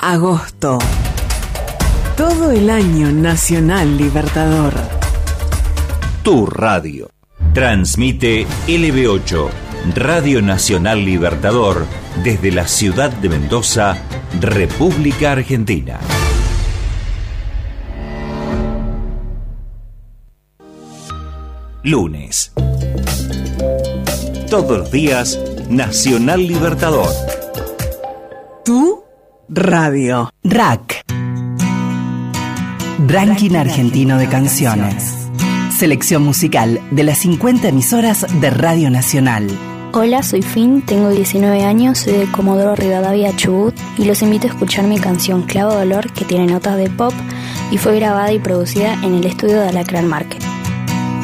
Agosto. Todo el año Nacional Libertador. Tu radio. Transmite LB8, Radio Nacional Libertador, desde la ciudad de Mendoza, República Argentina. Lunes. Todos los días, Nacional Libertador. Tu radio. RAC. Ranking Argentino de Canciones. Selección musical de las 50 emisoras de Radio Nacional. Hola, soy Fin, tengo 19 años, soy de Comodoro Rivadavia, Chubut, y los invito a escuchar mi canción Clavo Dolor, que tiene notas de pop y fue grabada y producida en el estudio de Alacrán Market.